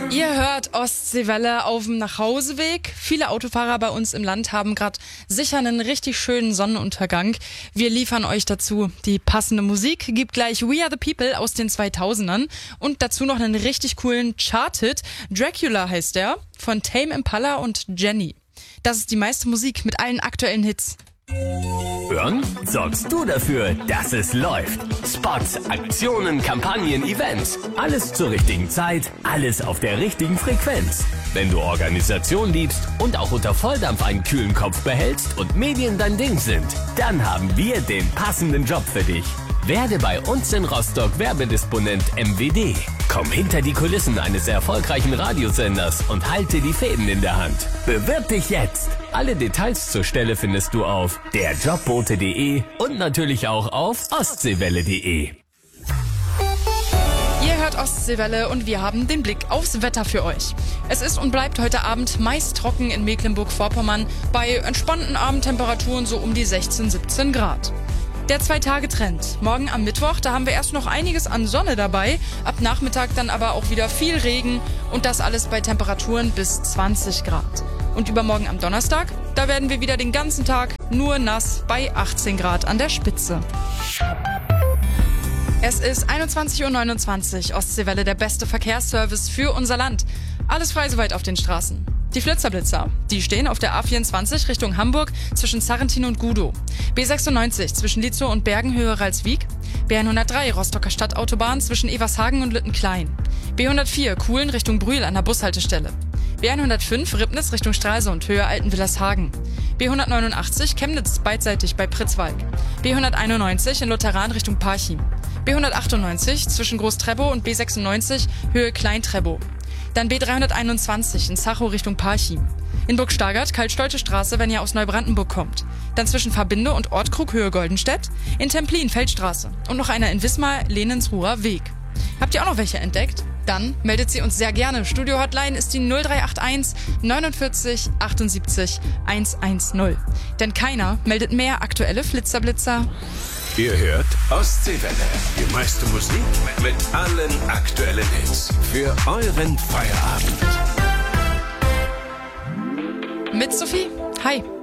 Ihr hört Ostseewelle auf dem Nachhauseweg. Viele Autofahrer bei uns im Land haben gerade sicher einen richtig schönen Sonnenuntergang. Wir liefern euch dazu die passende Musik. Gibt gleich We Are The People aus den 2000ern und dazu noch einen richtig coolen Chart-Hit. Dracula heißt der, von Tame Impala und Jenny. Das ist die meiste Musik mit allen aktuellen Hits. Hören sorgst du dafür, dass es läuft. Spots, Aktionen, Kampagnen, Events. Alles zur richtigen Zeit, alles auf der richtigen Frequenz. Wenn du Organisation liebst und auch unter Volldampf einen kühlen Kopf behältst und Medien dein Ding sind, dann haben wir den passenden Job für dich. Werde bei uns in Rostock Werbedisponent MWD. Komm hinter die Kulissen eines erfolgreichen Radiosenders und halte die Fäden in der Hand. Bewirb dich jetzt! Alle Details zur Stelle findest du auf derjobbote.de und natürlich auch auf ostseewelle.de. Ihr hört Ostseewelle und wir haben den Blick aufs Wetter für euch. Es ist und bleibt heute Abend meist trocken in Mecklenburg-Vorpommern bei entspannten Abendtemperaturen so um die 16, 17 Grad. Der 2-Tage-Trend. Morgen am Mittwoch, da haben wir erst noch einiges an Sonne dabei, ab Nachmittag dann aber auch wieder viel Regen und das alles bei Temperaturen bis 20 Grad. Und übermorgen am Donnerstag, da werden wir wieder den ganzen Tag nur nass bei 18 Grad an der Spitze. Es ist 21:29 Uhr, Ostseewelle, der beste Verkehrsservice für unser Land. Alles frei soweit auf den Straßen. Die Flitzer-Blitzer, die stehen auf der A24 Richtung Hamburg zwischen Sarrentin und Gudow. B96 zwischen Lietzow und Bergenhöhe-Ralswiek. B103 Rostocker Stadtautobahn zwischen Evershagen und Lüttenklein. B104 Kuhlen Richtung Brühl an der Bushaltestelle. B105 Ribnitz Richtung Stralsund, Höhe Altenwillershagen. B189 Chemnitz beidseitig bei Pritzwalk. B191 in Lutheran Richtung Parchim. B198 zwischen Groß-Trebow und B96 Höhe Klein-Trebow. Dann B321 in Zachow Richtung Parchim. In Burg-Stargard Kaltstolte Straße, wenn ihr aus Neubrandenburg kommt. Dann zwischen Verbinde und Ortkrug Höhe Goldenstedt. In Templin Feldstraße. Und noch einer in Wismar Lenensruher Weg. Habt ihr auch noch welche entdeckt? Dann meldet sie uns sehr gerne. Studio-Hotline ist die 0381 49 78 110. Denn keiner meldet mehr aktuelle Flitzerblitzer. Ihr hört Ostseewelle. Die meiste Musik mit allen aktuellen Hits. Für euren Feierabend. Mit Sophie. Hi.